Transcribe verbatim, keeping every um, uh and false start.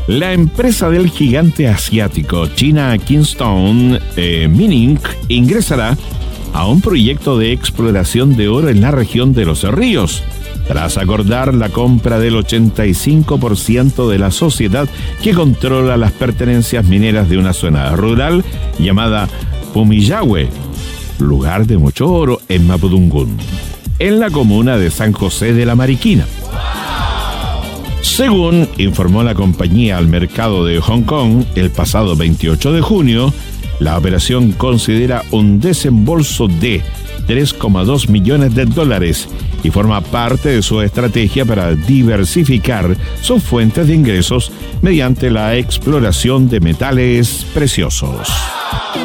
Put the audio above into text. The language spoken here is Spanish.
La empresa del gigante asiático China Kingstone eh, Mining ingresará a un proyecto de exploración de oro en la región de Los Ríos, tras acordar la compra del ochenta y cinco por ciento de la sociedad que controla las pertenencias mineras de una zona rural llamada Pumillahue, lugar de mucho oro en Mapudungún, en la comuna de San José de la Mariquina. Según informó la compañía al mercado de Hong Kong el pasado veintiocho de junio, la operación considera un desembolso de tres coma dos millones de dólares y forma parte de su estrategia para diversificar sus fuentes de ingresos mediante la exploración de metales preciosos.